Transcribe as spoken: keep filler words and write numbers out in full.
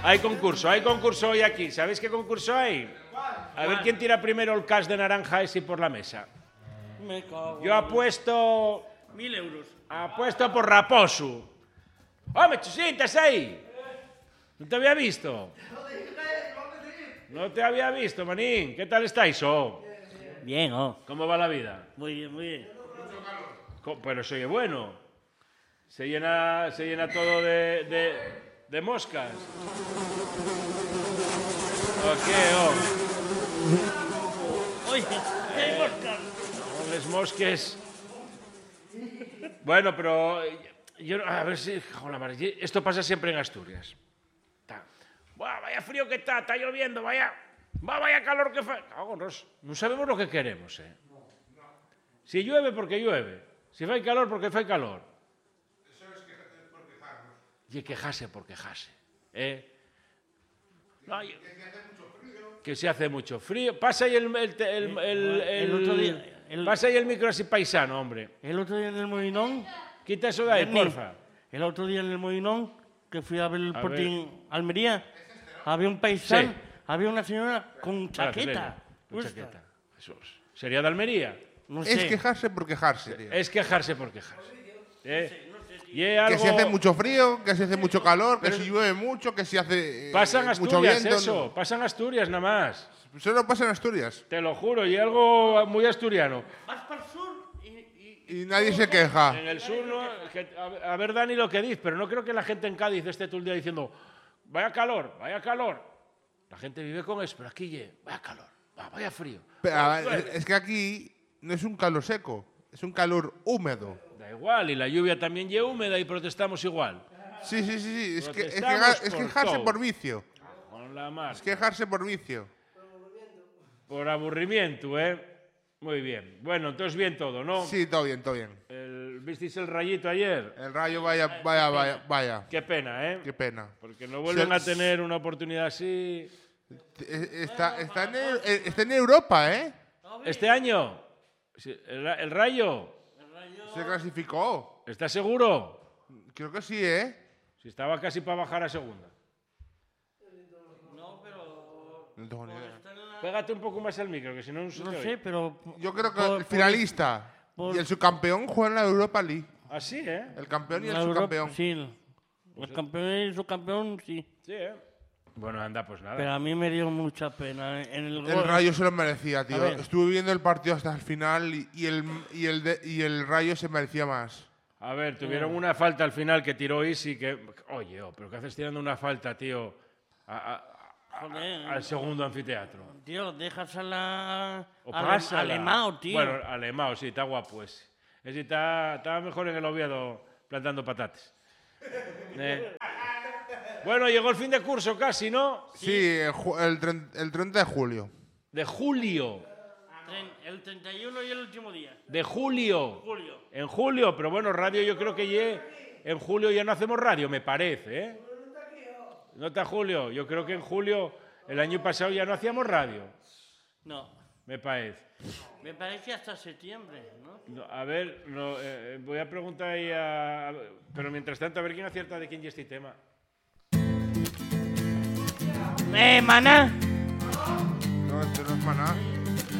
Hay concurso, hay concurso hoy aquí. ¿Sabéis qué concurso hay? A ver quién tira primero el cas de naranja ese por la mesa. Me cago. Yo apuesto... Mil euros. Apuesto por Raposo. ¡Hombre, Chusín, estás ahí! ¿No te había visto? No te había visto, manín. ¿Qué tal estáis, oh? Bien, oh. ¿Cómo va la vida? Muy bien, muy bien. Co- Pero soy bueno. Se llena, se llena todo de, de, de moscas. ¿O qué, oh? Oye, hay moscas. Con les mosques. Bueno, pero yo a ver si, joder, madre, esto pasa siempre en Asturias. Ta. Buah, vaya frío que está, está lloviendo, vaya, va, vaya calor que fa. Cágonos, no sabemos lo que queremos, eh. Si llueve porque llueve, si fai calor porque fai calor. Eso es que, por quejarnos. Y quejarse por quejarse, eh. No, y- Que hace mucho frío. que se hace mucho frío. Pasa ahí el, el, el, el, El otro día, el- pasa ahí el micro así paisano, hombre. El otro día en el Molinón, Quita eso de ahí, Berni, porfa. el otro día en el Molinón, que fui a ver el A Sporting Almería, había un paisano, Sí. había una señora con chaqueta. Brasileña, con puesta. chaqueta. Eso es. ¿Sería de Almería? No Es sé. quejarse por quejarse, tío. Es quejarse por quejarse. ¿Eh? Y es Que algo... si hace mucho frío, que si hace mucho calor, que si llueve mucho, que si hace eh, Pasa en mucho Asturias viento. eso, pasa en Asturias nada más. No. Solo pasa en Asturias. Te lo juro, y algo muy asturiano. Vas para el sur y... y- Y nadie se queja. En el sur, no, que- a, a ver, Dani, lo que dices, pero no creo que la gente en Cádiz esté todo el día diciendo vaya calor, vaya calor. La gente vive con eso, pero aquí, ye, vaya calor, va, vaya frío. Pero, a ver, es que aquí no es un calor seco, es un calor húmedo. Da igual, y la lluvia también ye húmeda y protestamos igual. Sí, sí, sí, sí. Es, que, es, que, Protestamos es por quejarse todo. por vicio. Con la mar. Es quejarse por vicio. Por aburrimiento, ¿eh? Muy bien. Bueno, entonces bien todo, ¿no? Sí, todo bien, todo bien. El, ¿Visteis el rayito ayer? El rayo, vaya, vaya, vaya, vaya. Qué pena, ¿eh? Qué pena. Porque no vuelven Se- a tener una oportunidad así. Eh, Está, está, en, Eu- eh, está en Europa, ¿eh? ¿Este año? Sí, ¿El, el rayo? Se clasificó. ¿Estás seguro? Creo que sí, ¿eh? Si estaba casi para bajar a segunda. No, pero... No tengo ni idea. está en la- Pégate un poco más al micro, que si no no se No te sé, oye. pero... Yo creo que por- el por- finalista por- y el subcampeón juegan la Europa League. Así, ¿eh? El campeón y el la Europa- subcampeón. Sí, el, el campeón y el subcampeón, sí. Sí, ¿eh? Bueno, anda, pues nada. Pero a mí me dio mucha pena. En el, El gol- Rayo se lo merecía, tío. ver. Estuve viendo el partido hasta el final y, y el, y, el de- y el Rayo se merecía más. A ver, tuvieron una falta al final que tiró Isi que... Oye, oh, pero ¿qué haces tirando una falta, tío? A- a- Joder, al segundo anfiteatro. tío, dejas a la... O al- pásala. Alemao, tío. Bueno, Alemao, sí, está guapo ese. Ese está, está mejor en el Oviedo plantando patatas. Eh. Bueno, llegó el fin de curso casi, ¿no? Sí, el, ju- el, tren- el treinta de julio. De julio. Tren- el treinta y uno y el último día. De julio. Julio. En julio, pero bueno, radio yo creo que ye- en julio ya no hacemos radio, me parece, ¿eh? ¿No está Julio? Yo creo que en julio, el año pasado ya no hacíamos radio, No, me parece. me parece hasta septiembre, ¿no? No, a ver, no, eh, voy a preguntar ahí a, a- Pero mientras tanto, a ver quién acierta de quién es este tema. ¡Eh, maná! No, esto no es maná.